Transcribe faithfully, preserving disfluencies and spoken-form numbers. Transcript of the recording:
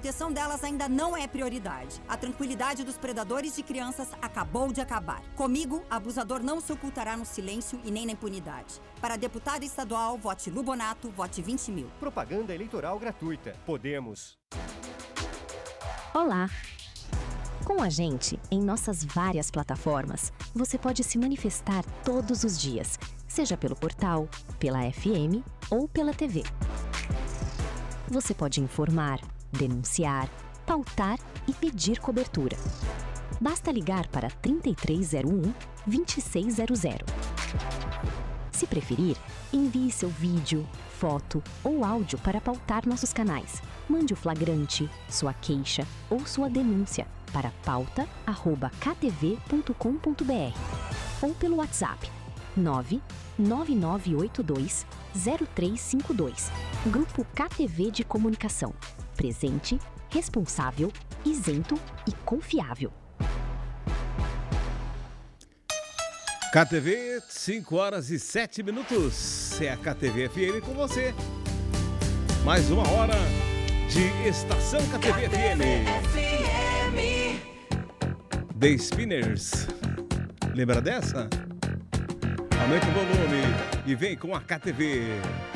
proteção delas ainda não é prioridade. A tranquilidade dos predadores de crianças acabou de acabar. Comigo, abusador não se ocultará no silêncio e nem na impunidade. Para deputado estadual, vote Lubonato, vote vinte mil. Propaganda eleitoral gratuita. Podemos. Olá! Com a gente, em nossas várias plataformas, você pode se manifestar todos os dias, seja pelo portal, pela F M ou pela T V. Você pode informar, denunciar, pautar e pedir cobertura. Basta ligar para trinta e três zero um, vinte e seis zero zero. Se preferir, envie seu vídeo, foto ou áudio para pautar nossos canais. Mande o flagrante, sua queixa ou sua denúncia para pauta arroba k t v ponto com ponto b r ou pelo WhatsApp nove nove nove oito dois zero três cinco dois. Grupo K T V de Comunicação. Presente, responsável, isento e confiável. K T V, cinco horas e sete minutos. É a K T V F M com você. Mais uma hora de Estação K T V F M. The Spinners. Lembra dessa? Aumenta o volume e vem com a K T V.